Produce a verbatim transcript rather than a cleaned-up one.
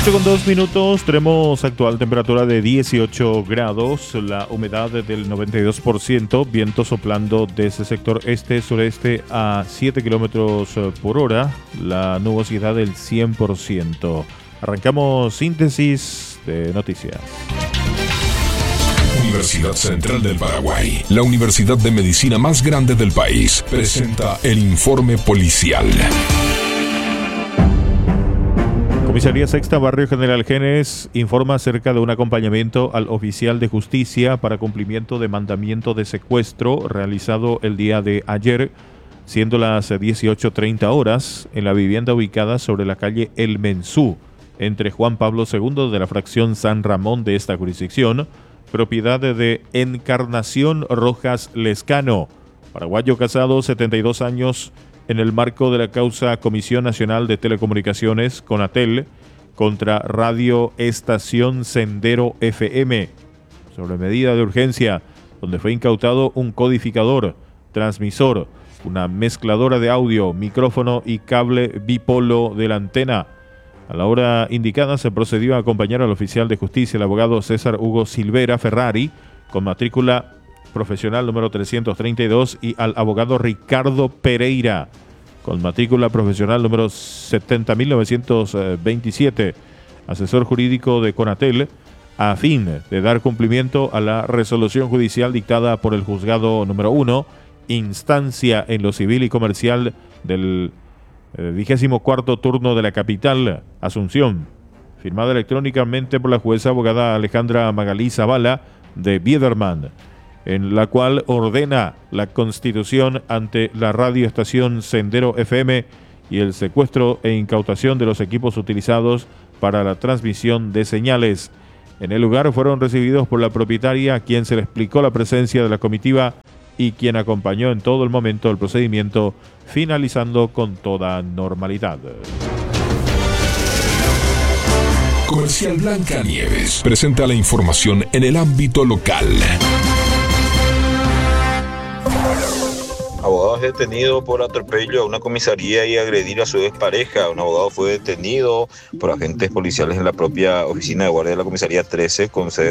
ocho con dos minutos, tenemos actual temperatura de dieciocho grados, la humedad del noventa y dos por ciento, viento soplando desde sector este-sureste a siete kilómetros por hora, la nubosidad del cien por ciento. Arrancamos síntesis de noticias. Universidad Central del Paraguay, la universidad de medicina más grande del país, presenta el informe policial. Comisaría Sexta, Barrio General Genes, informa acerca de un acompañamiento al oficial de justicia para cumplimiento de mandamiento de secuestro realizado el día de ayer, siendo las dieciocho treinta horas, en la vivienda ubicada sobre la calle El Mensú, entre Juan Pablo segundo de la fracción San Ramón de esta jurisdicción, propiedad de Encarnación Rojas Lescano, paraguayo casado, setenta y dos años, en el marco de la causa Comisión Nacional de Telecomunicaciones, CONATEL, contra Radio Estación Sendero F M, sobre medida de urgencia, donde fue incautado un codificador, transmisor, una mezcladora de audio, micrófono y cable bipolo de la antena. A la hora indicada se procedió a acompañar al oficial de justicia, el abogado César Hugo Silvera Ferrari, con matrícula profesional número trescientos treinta y dos, y al abogado Ricardo Pereira, con matrícula profesional número setenta mil novecientos veintisiete, asesor jurídico de CONATEL, a fin de dar cumplimiento a la resolución judicial dictada por el juzgado número uno, instancia en lo civil y comercial del vigésimo cuarto turno de la capital, Asunción, firmada electrónicamente por la jueza abogada Alejandra Magalí Zavala de Biederman, en la cual ordena la constitución ante la radioestación Sendero F M y el secuestro e incautación de los equipos utilizados para la transmisión de señales. En el lugar fueron recibidos por la propietaria, a quien se le explicó la presencia de la comitiva y quien acompañó en todo el momento del procedimiento, finalizando con toda normalidad. Comercial Blanca Nieves presenta la información en el ámbito local. Abogado es detenido por atropello a una comisaría y agredir a su expareja. Un abogado fue detenido por agentes policiales en la propia oficina de guardia de la comisaría trece con sede